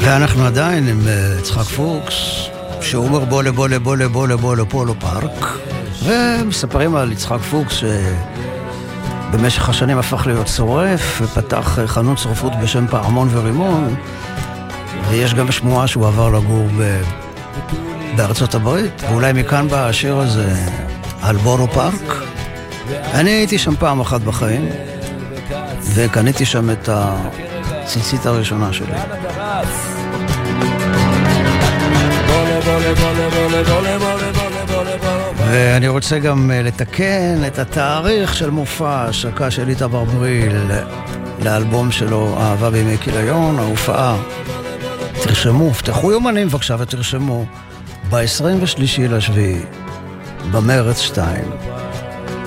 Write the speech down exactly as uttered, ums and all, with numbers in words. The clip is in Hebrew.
ואנחנו עדיין עם יצחק פוקס, שהוא אומר בוא לבוא לבוא לבוא לבוא לפולו פארק, ומספרים על יצחק פוקס שבמשך השנים הפך להיות שורף, ופתח חנות שרפות בשם פעמון ורימון, ויש גם שמועה שהוא עבר לגור ב... בארצות הברית, ואולי מכאן בא השיר הזה על בורו פארק. אני הייתי שם פעם אחת בחיים, וקניתי שם את הציצית הראשונה שלי. ואני רוצה גם לתקן את התאריך של מופע ההשקה של איתמר בריל לאלבום שלו, אהבה בימי כיליון, ההופעה. תרשמו, פתחו יומנים בבקשה ותרשמו, ב-עשרים ושלישי לשביעי, במרץ שתיים.